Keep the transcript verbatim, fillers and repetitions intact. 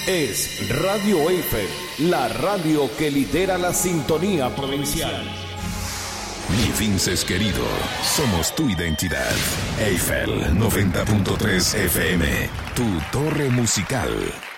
es Radio Eiffel, la radio que lidera la sintonía provincial. Mi Vinces querido, somos tu identidad. Eiffel noventa punto tres F M, tu torre musical.